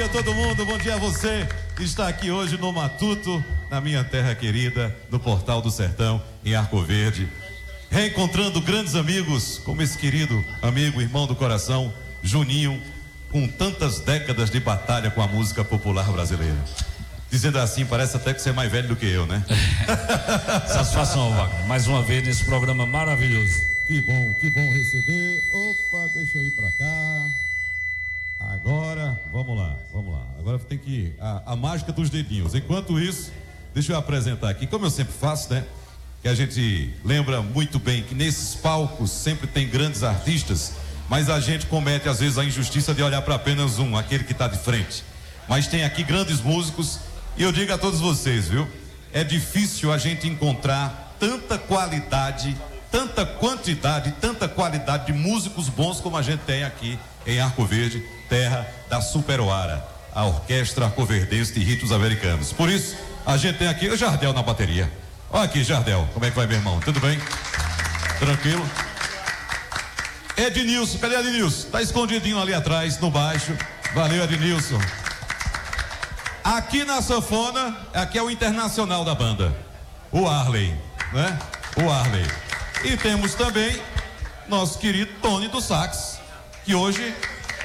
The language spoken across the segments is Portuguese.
dia a todo mundo, bom dia a você que está aqui hoje no Matuto, na minha terra querida, no Portal do Sertão, em Arco Verde, reencontrando grandes amigos, como esse querido amigo, irmão do coração, Juninho, com tantas décadas de batalha com a música popular brasileira. Dizendo assim, parece até que você é mais velho do que eu, né? Satisfação, Wagner, mais uma vez nesse programa maravilhoso. Que bom receber. Opa, deixa eu ir pra cá. Agora, vamos lá. Agora tem que ir a mágica dos dedinhos. Enquanto isso, deixa eu apresentar aqui, como eu sempre faço, né? Que a gente lembra muito bem que nesses palcos sempre tem grandes artistas, mas a gente comete às vezes a injustiça de olhar para apenas um, aquele que está de frente. Mas tem aqui grandes músicos e eu digo a todos vocês, viu? É difícil a gente encontrar tanta qualidade, tanta quantidade, tanta qualidade de músicos bons como a gente tem aqui em Arco Verde, terra da Super Oara, a orquestra arcoverdense de ritmos americanos. Por isso, a gente tem aqui o Jardel na bateria. Olha aqui, Jardel, como é que vai, meu irmão? Tudo bem? Tranquilo? Ednilson, cadê Ednilson? Tá escondidinho ali atrás, no baixo. Valeu, Ednilson. Aqui na sanfona, aqui é o internacional da banda, o Arley, né? O Arley. E temos também nosso querido Tony do sax, que hoje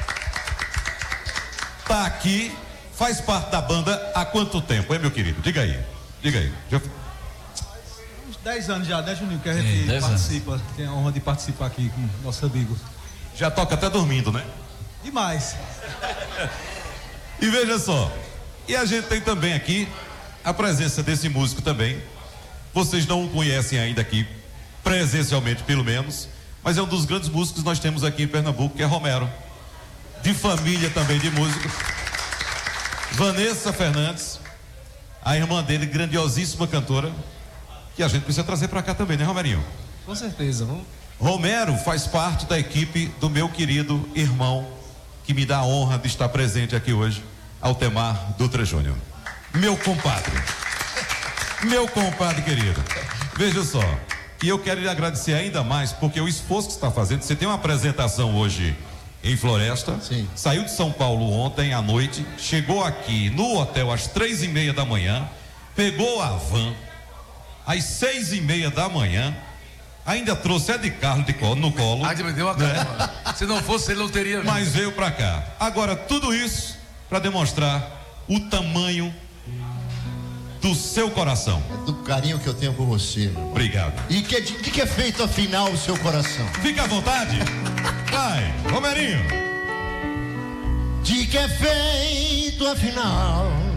tá aqui, faz parte da banda há quanto tempo, meu querido? Diga aí. Uns 10 anos já, né, Juninho? Que a gente participa, tem a honra de participar aqui com nossos amigos. Já toca até dormindo, né? Demais. E veja só, e a gente tem também aqui a presença desse músico também. Vocês não o conhecem ainda aqui, presencialmente pelo menos, mas é um dos grandes músicos que nós temos aqui em Pernambuco, que é Romero. De família também de músicos. Vanessa Fernandes, a irmã dele, grandiosíssima cantora, que a gente precisa trazer para cá também, né, Romerinho? Com certeza, vamos. Romero faz parte da equipe do meu querido irmão, que me dá a honra de estar presente aqui hoje, Altemar Dutra Júnior. Meu compadre querido. Veja só, e eu quero lhe agradecer ainda mais, porque o esforço que você está fazendo, você tem uma apresentação hoje em Floresta. Sim. Saiu de São Paulo ontem à noite, chegou aqui no hotel às 3:30 da manhã, pegou a van às 6:30 da manhã, ainda trouxe de carro no colo. Ah, me deu uma cara, né? Se não fosse ele não teria vindo. Mas veio pra cá. Agora, tudo isso para demonstrar o tamanho do seu coração. É do carinho que eu tenho por você, meu irmão. Obrigado. E de que é feito afinal o seu coração? Fica à vontade. Vai, Romerinho. De que é feito afinal